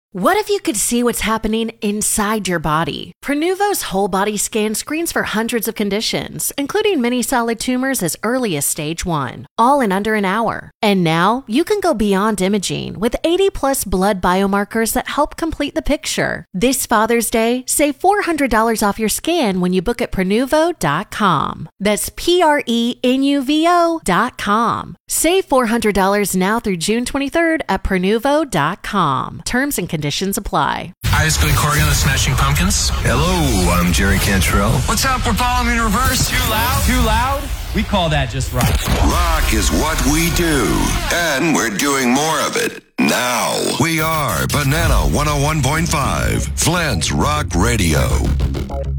What if you could see what's happening inside your body? Prenuvo's whole body scan screens for hundreds of conditions, including many solid tumors as early as stage 1, all in under an hour. And now you can go beyond imaging with 80 plus blood biomarkers that help complete the picture. This Father's Day, save $400 off your scan when you book at Prenuvo.com. That's Prenuvo.com. Save $400 now through June 23rd at Prenuvo.com. Terms and conditions apply. Hi, this is Billy Corgan of the Smashing Pumpkins. Hello, I'm Jerry Cantrell. What's up? We're Ballin' in Reverse. Too loud? Too loud? We call that just right. Rock is what we do, and we're doing more of it now. We are Banana 101.5, Flint's Rock Radio.